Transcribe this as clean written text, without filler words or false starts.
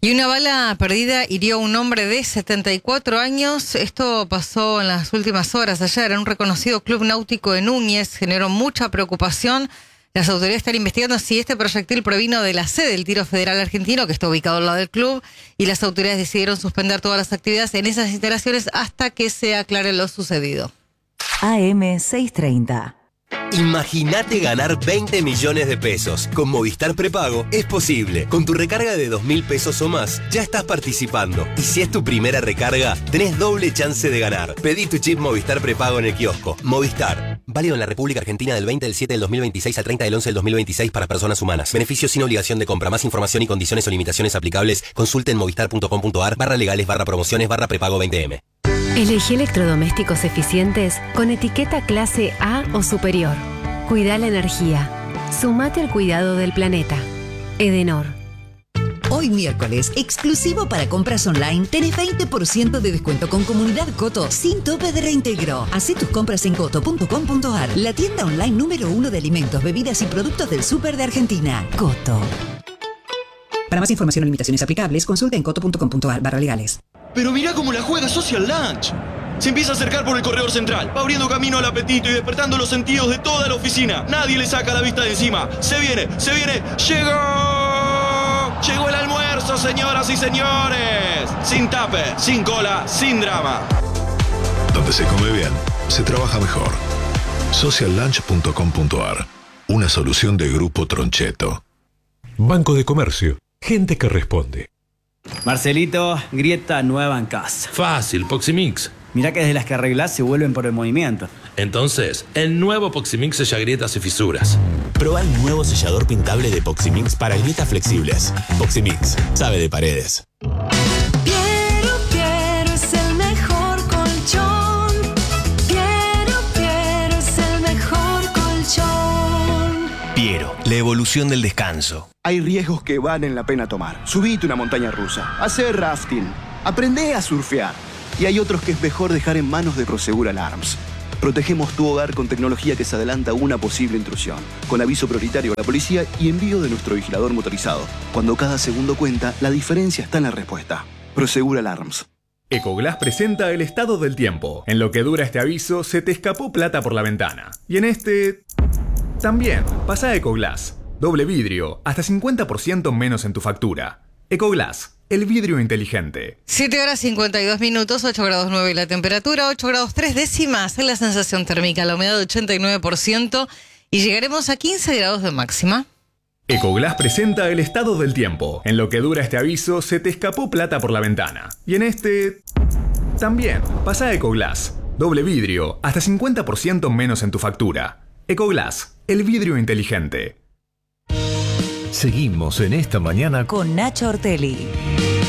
Y una bala perdida hirió a un hombre de 74 años. Esto pasó en las últimas horas ayer en un reconocido club náutico de Núñez. Generó mucha preocupación. Las autoridades están investigando si este proyectil provino de la sede del Tiro Federal Argentino, que está ubicado al lado del club, y las autoridades decidieron suspender todas las actividades en esas instalaciones hasta que se aclare lo sucedido. AM 630. Imagínate ganar 20 millones de pesos. Con Movistar Prepago es posible. Con tu recarga de 2.000 pesos o más, ya estás participando. Y si es tu primera recarga, tenés doble chance de ganar. Pedí tu chip Movistar Prepago en el kiosco. Movistar. Válido en la República Argentina del 20 del 7 del 2026 al 30 del 11 del 2026 para personas humanas. Beneficios sin obligación de compra. Más información y condiciones o limitaciones aplicables. Consulte en movistar.com.ar/legales/promociones/prepago 20M. Elegí electrodomésticos eficientes con etiqueta clase A o superior. Cuida la energía. Sumate al cuidado del planeta. Edenor. Hoy miércoles, exclusivo para compras online, tenés 20% de descuento con Comunidad Coto sin tope de reintegro. Hacé tus compras en coto.com.ar, la tienda online número 1 de alimentos, bebidas y productos del súper de Argentina. Coto. Para más información o limitaciones aplicables, consulta en coto.com.ar/legales. Pero mirá cómo la juega Social Lunch. Se empieza a acercar por el corredor central, va abriendo camino al apetito y despertando los sentidos de toda la oficina. Nadie le saca la vista de encima. Se viene, ¡llegó! ¡Llegó el almuerzo, señoras y señores! Sin tape, sin cola, sin drama. Donde se come bien, se trabaja mejor. Sociallunch.com.ar. Una solución de Grupo Troncheto. Banco de Comercio. Gente que responde. Marcelito, grieta nueva en casa. Fácil, Poximix. Mirá que desde las que arreglás se vuelven por el movimiento. Entonces, el nuevo Poximix sella grietas y fisuras. Prueba el nuevo sellador pintable de Poximix para grietas flexibles. Poximix, sabe de paredes. Piero es el mejor colchón. Piero es el mejor colchón. Piero, la evolución del descanso. Hay riesgos que valen la pena tomar. Subite una montaña rusa, hacer rafting, aprendé a surfear. Y hay otros que es mejor dejar en manos de Prosegur Alarms. Protegemos tu hogar con tecnología que se adelanta a una posible intrusión, con aviso prioritario a la policía y envío de nuestro vigilador motorizado. Cuando cada segundo cuenta, la diferencia está en la respuesta. Prosegur Alarms. Ecoglass presenta el estado del tiempo. En lo que dura este aviso, se te escapó plata por la ventana. Y en este... también. Pasa a Ecoglass. Doble vidrio, hasta 50% menos en tu factura. Ecoglass, el vidrio inteligente. 7 horas 52 minutos, 8 grados 9 la temperatura, 8 grados 3 décimas en la sensación térmica, la humedad de 89% y llegaremos a 15 grados de máxima. Ecoglass presenta el estado del tiempo. En lo que dura este aviso, se te escapó plata por la ventana. Y en este... también. Pasa a Ecoglass. Doble vidrio, hasta 50% menos en tu factura. Ecoglass, el vidrio inteligente. Seguimos en esta mañana con Nacho Ortelli.